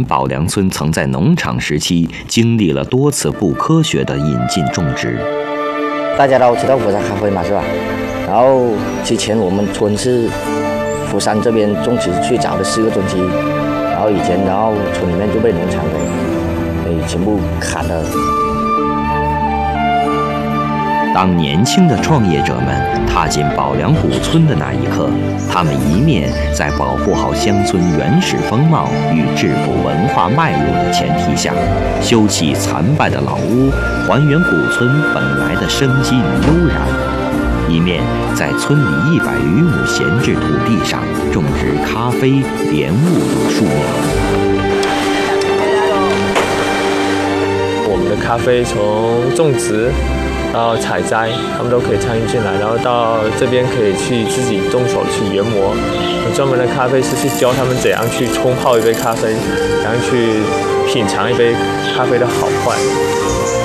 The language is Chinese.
前宝良村曾在农场时期经历了多次不科学的引进种植。 大家都知道佛山咖啡嘛，是吧？然后之前我们村是佛山这边种植最早的4个种基，然后村里面就被农场给全部砍了。 当年轻的创业者们踏进宝良古村的那一刻，他们一面在保护好乡村原始风貌与质朴文化脉络的前提下，修葺残败的老屋，还原古村本来的生机与悠然；一面在村里100余亩闲置土地上种植咖啡、莲雾等树苗。 我们的咖啡从种植到采摘，他们都可以参与进来，然后到这边可以去自己动手去研磨。有专门的咖啡师去教他们怎样去冲泡一杯咖啡，怎样去品尝一杯咖啡的好坏。